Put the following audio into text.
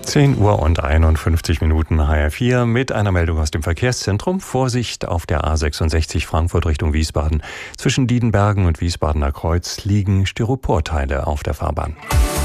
10 Uhr und 51 Minuten HR4 mit einer Meldung aus dem Verkehrszentrum. Vorsicht auf der A66 Frankfurt Richtung Wiesbaden. Zwischen Diedenbergen und Wiesbadener Kreuz liegen Styroporteile auf der Fahrbahn.